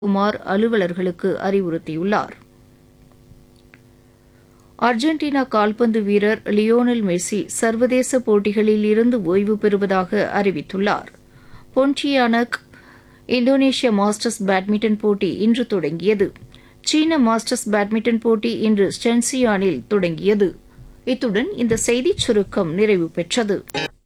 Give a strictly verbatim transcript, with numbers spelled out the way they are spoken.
குமார் அலுவலர்களுக்கு அறிவுறுத்தியுள்ளார். அர்ஜென்டினா கால்பந்து வீரர் லியோனல் மெஸ்ஸி சர்வதேச போட்டிகளில் இருந்து ஓய்வு பெறுவதாக அறிவித்துள்ளார். பொன்டியானக் இந்தோனேஷிய மாஸ்டர்ஸ் பேட்மிண்டன் போட்டி இன்று தொடங்கியது. சீன மாஸ்டர்ஸ் பேட்மிண்டன் போட்டி இன்று ஸ்டென்சியானில் தொடங்கியது. இத்துடன் இந்த செய்திச் சுருக்கம் நிறைவு பெற்றது.